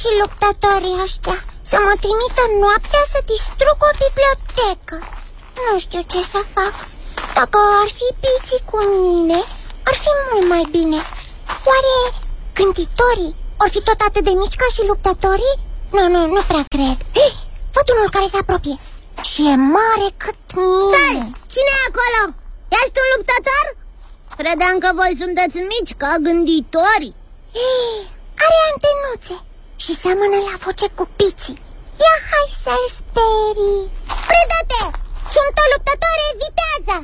și luptătorii ăștia să mă trimită noaptea să distrug o bibliotecă. Nu știu ce să fac. Dacă ar fi Piții cu mine, ar fi mult mai bine. Oare gânditorii or fi tot atât de mici ca și luptătorii? Nu prea cred. Văd unul care se apropie și e mare cât mine. Stai! Cine e acolo? Ești un luptător? Credeam că voi sunteți mici ca gânditorii. Are antenuțe și seamănă la voce cu Piții. Ia hai să-l sperii. Predă-te! Sunt o luptătoare vitează!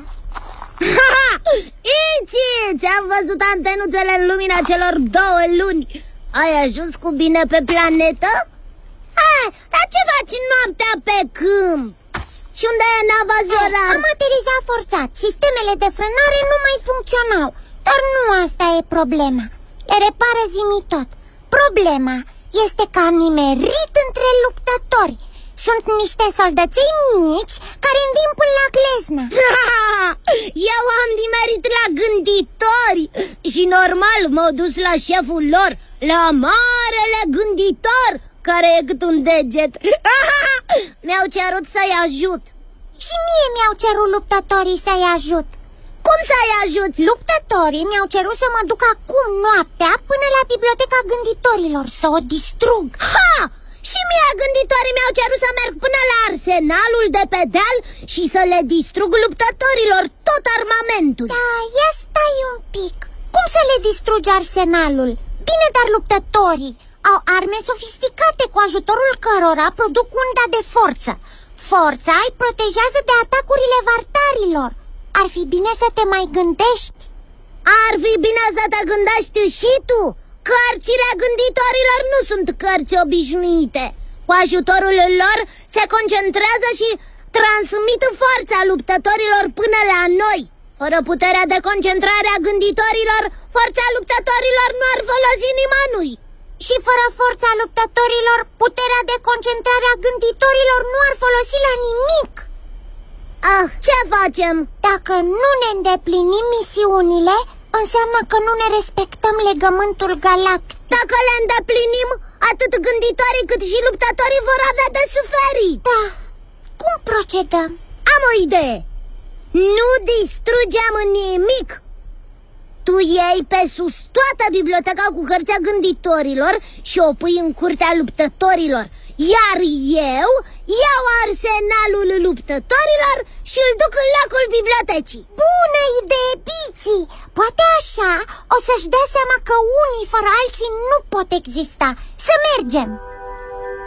Iți! Ți-am văzut antenuțele în lumina celor 2 luni. Ai ajuns cu bine pe planetă? Dar ce faci noaptea pe câmp? Și unde e nava Zora? Am aterizat forțat. Sistemele de frânare nu mai funcționau. Dar nu asta e problema. Le repară zi-mi tot. Problema este că am nimerit între luptători. Sunt niște soldăței mici care învin până la gleznă. Eu am nimerit la gânditori și normal m-au dus la șeful lor, la marele gânditor, care e cât un deget. Mi-au cerut să-i ajut. Și mie mi-au cerut luptătorii să-i ajut. Cum să-i ajut? Luptătorii mi-au cerut să mă duc acum noaptea până la biblioteca gânditorilor, să o distrug. Și mie gânditorii mi-au cerut să merg până la arsenalul de pe deal și să le distrug luptătorilor tot armamentul. Da, ia stai un pic. Cum să le distrugi arsenalul? Bine, dar luptătorii au arme sofisticate cu ajutorul cărora produc unda de forță. Forța îi protejează de atacurile vartarilor. Ar fi bine să te mai gândești. Ar fi bine să te gândești și tu. Cărțile gânditorilor nu sunt cărți obișnuite. Cu ajutorul lor se concentrează și transmit forța luptătorilor până la noi. Fără puterea de concentrare a gânditorilor, forța luptătorilor nu ar folosi nimănui. Și fără forța luptătorilor, puterea de concentrare a gânditorilor nu ar folosi la nimic. Ce facem? Dacă nu ne îndeplinim misiunile, înseamnă că nu ne respectăm legământul galactic. Dacă le îndeplinim, atât gânditorii cât și luptătorii vor avea de suferit. Da, cum procedăm? Am o idee. Nu distrugem nimic. Tu iei pe sus toată biblioteca cu cărți a gânditorilor și o pui în curtea luptătorilor. Iar eu iau arsenalul luptătorilor și îl duc în locul bibliotecii. Bună idee, Piții! Poate așa o să-și dea seama că unii fără alții nu pot exista. Să mergem!